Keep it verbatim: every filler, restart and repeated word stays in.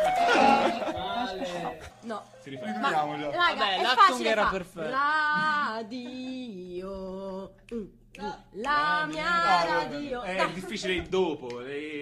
No. Si rifà. Ma, Riproviamo, già. raga, Vabbè, è l'acting facile era fa. perfetto. Radio. Mm, mm. La mia No, radio. è Dai. difficile il dopo.